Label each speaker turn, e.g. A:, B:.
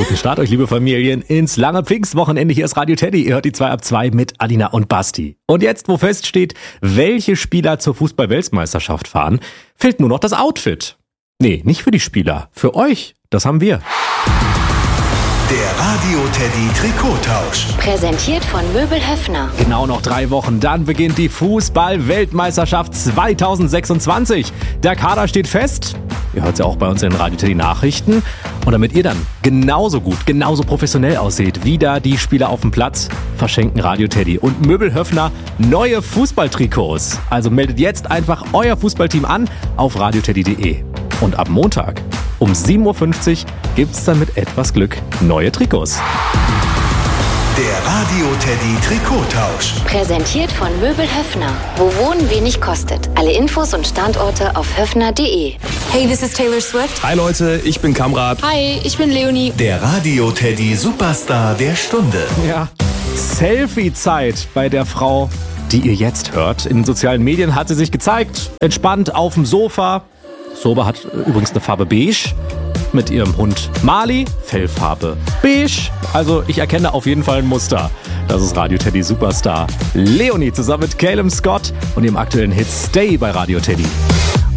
A: Guten Start euch, liebe Familien, ins lange Pfingstwochenende. Hier ist Radio Teddy. Ihr hört die 2 ab 2 mit Alina und Basti. Und jetzt, wo feststeht, welche Spieler zur Fußball-Weltmeisterschaft fahren, fehlt nur noch das Outfit. Nee, nicht für die Spieler, für euch. Das haben wir.
B: Der Radio Teddy Trikottausch.
C: Präsentiert von Möbel Höffner.
A: Genau noch 3 Wochen, dann beginnt die Fußball-Weltmeisterschaft 2026. Der Kader steht fest. Ihr hört es ja auch bei uns in den Radio Teddy Nachrichten. Und damit ihr dann genauso gut, genauso professionell aussieht wie da die Spieler auf dem Platz, verschenken Radio Teddy und Möbel Höffner neue Fußballtrikots. Also meldet jetzt einfach euer Fußballteam an auf radioteddy.de. Und ab Montag um 7.50 Uhr gibt's dann mit etwas Glück neue Trikots.
B: Der Radio Teddy Trikottausch.
C: Präsentiert von Möbel Höffner. Wo Wohnen wenig kostet. Alle Infos und Standorte auf höffner.de.
D: Hey, this is Taylor Swift.
E: Hi Leute, ich bin Kamrat.
D: Hi, ich bin Leonie.
B: Der Radio Teddy Superstar der Stunde.
A: Ja, Selfie-Zeit bei der Frau, die ihr jetzt hört. In den sozialen Medien hat sie sich gezeigt. Entspannt auf dem Sofa. Soba hat übrigens eine Farbe beige. Mit ihrem Hund Mali, Fellfarbe beige. Also ich erkenne auf jeden Fall ein Muster. Das ist Radio Teddy Superstar Leonie zusammen mit Caleb Scott und ihrem aktuellen Hit Stay bei Radio Teddy.